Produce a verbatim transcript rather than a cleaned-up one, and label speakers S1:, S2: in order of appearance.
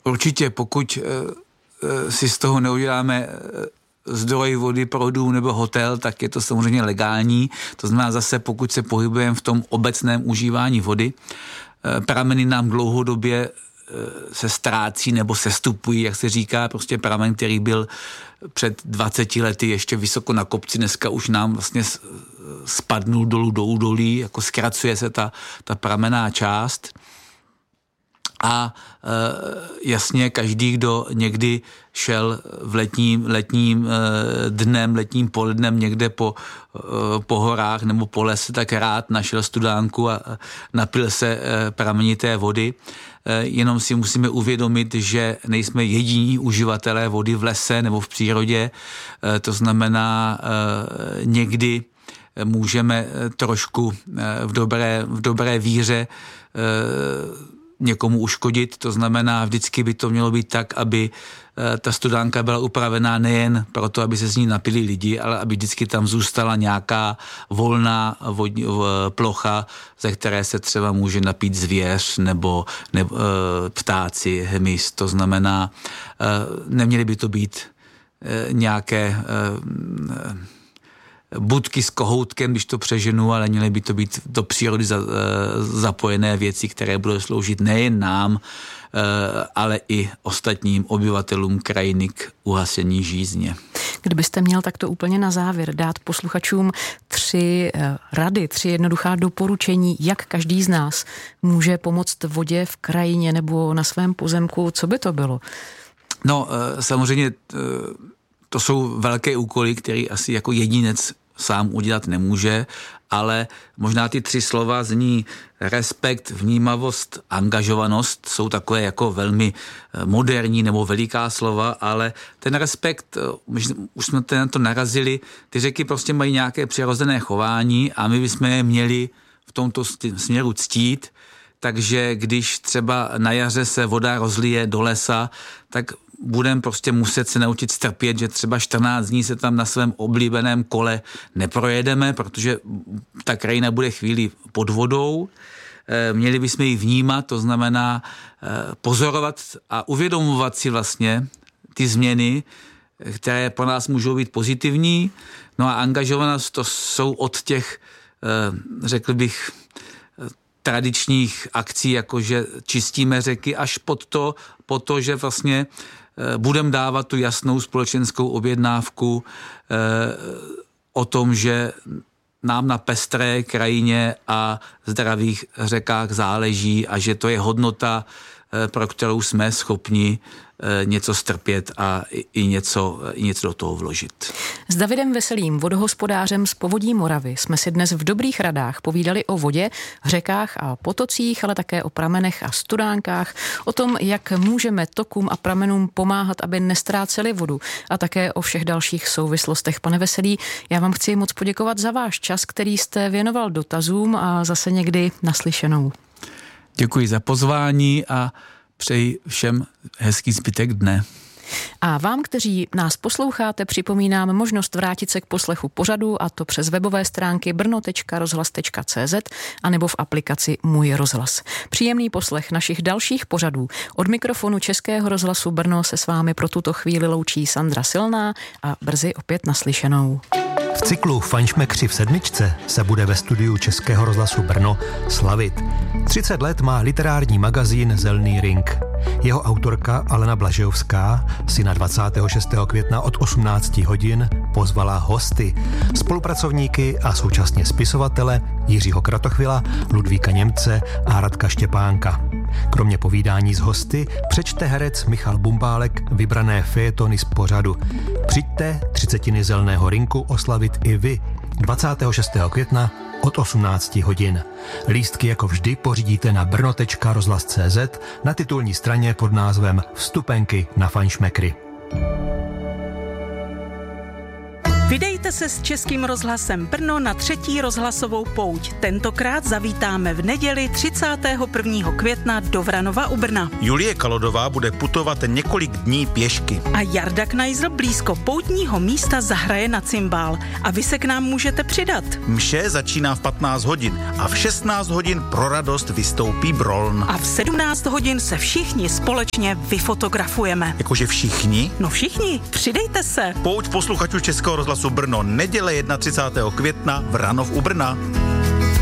S1: určitě, pokud si z toho neuděláme zdroj vody pro dům nebo hotel, tak je to samozřejmě legální. To znamená zase, pokud se pohybujeme v tom obecném užívání vody, prameny nám dlouhodobě se ztrácí nebo sestupují, jak se říká, prostě pramen, který byl před dvaceti lety ještě vysoko na kopci, dneska už nám vlastně spadnul dolů do údolí, jako zkracuje se ta, ta pramenná část. A e, jasně každý, kdo někdy šel v letním, letním e, dnem, letním polednem někde po, e, po horách nebo po lese, tak rád našel studánku a napil se e, pramenité vody. E, jenom si musíme uvědomit, že nejsme jediní uživatelé vody v lese nebo v přírodě. E, to znamená e, někdy můžeme trošku e, v dobré, v dobré víře e, někomu uškodit, to znamená, vždycky by to mělo být tak, aby ta studánka byla upravená nejen proto, aby se z ní napili lidi, ale aby vždycky tam zůstala nějaká volná vodní, plocha, ze které se třeba může napít zvěř nebo, nebo ptáci, hmyz. To znamená, neměly by to být nějaké budky s kohoutkem, když to přeženu, ale měly by to být do přírody za, zapojené věci, které budou sloužit nejen nám, ale i ostatním obyvatelům krajiny k uhasení žízně.
S2: Kdybyste měl takto úplně na závěr dát posluchačům tři rady, tři jednoduchá doporučení, jak každý z nás může pomoct vodě v krajině nebo na svém pozemku, co by to bylo? No, samozřejmě to jsou velké úkoly, které asi jako jedinec sám udělat nemůže, ale možná ty tři slova zní respekt, vnímavost, angažovanost, jsou takové jako velmi moderní nebo veliká slova, ale ten respekt, už jsme na to narazili, ty řeky prostě mají nějaké přirozené chování a my bychom je měli v tomto směru ctít, takže když třeba na jaře se voda rozlije do lesa, tak budeme prostě muset se naučit strpět, že třeba čtrnáct dní se tam na svém oblíbeném kole neprojedeme, protože ta krajina bude chvíli pod vodou. Měli bychom ji vnímat, to znamená pozorovat a uvědomovat si vlastně ty změny, které pro nás můžou být pozitivní. No a angažovanost to jsou od těch, řekl bych, tradičních akcí, jakože čistíme řeky, až pod to, po to, že vlastně budeme dávat tu jasnou společenskou objednávku eh, o tom, že nám na pestré krajině a zdravých řekách záleží a že to je hodnota, eh, pro kterou jsme schopni eh, něco strpět a i, i, něco, i něco do toho vložit. S Davidem Veselým, vodohospodářem z Povodí Moravy, jsme si dnes v dobrých radách povídali o vodě, řekách a potocích, ale také o pramenech a studánkách, o tom, jak můžeme tokům a pramenům pomáhat, aby nestráceli vodu a také o všech dalších souvislostech. Pane Veselý, já vám chci moc poděkovat za váš čas, který jste věnoval dotazům a zase někdy naslyšenou.
S1: Děkuji za pozvání a přeji všem hezký zbytek dne.
S2: A vám, kteří nás posloucháte, připomínám možnost vrátit se k poslechu pořadu, a to přes webové stránky brno tečka rozhlas tečka cé zet a nebo v aplikaci Můj rozhlas. Příjemný poslech našich dalších pořadů. Od mikrofonu Českého rozhlasu Brno se s vámi pro tuto chvíli loučí Sandra Silná a brzy opět naslyšenou.
S3: V cyklu Fajnšmekři v sedmičce se bude ve studiu Českého rozhlasu Brno slavit. třicet let má literární magazín Zelný ring. Jeho autorka Alena Blažejovská si na dvacátého šestého května od osmnácti hodin pozvala hosty, spolupracovníky a současně spisovatele Jiřího Kratochvila, Ludvíka Němce a Radka Štěpánka. Kromě povídání s hosty přečte herec Michal Bumbálek vybrané fejetony z pořadu. Přijďte třicetiny Zelného rinku oslavit i vy dvacátého šestého května od osmnácti hodin. Lístky jako vždy pořídíte na brno tečka rozhlas tečka cé zet na titulní straně pod názvem Vstupenky na Fajnšmekry.
S4: Vydejte Vydejte se s Českým rozhlasem Brno na třetí rozhlasovou pouť. Tentokrát zavítáme v neděli třicátého prvního května do Vranova u Brna.
S5: Julie Kalodová bude putovat několik dní pěšky.
S4: A Jarda Knajzl blízko poutního místa zahraje na cymbál. A vy se k nám můžete přidat.
S5: Mše začíná v patnáct hodin a v šestnáct hodin pro radost vystoupí Broln.
S4: A v sedmnáct hodin se všichni společně vyfotografujeme.
S5: Jakože všichni?
S4: No všichni, přidejte se.
S5: Pouť posluchačů Českého rozhlasu Brno, neděle třicátého prvního května, Vranov u Brna.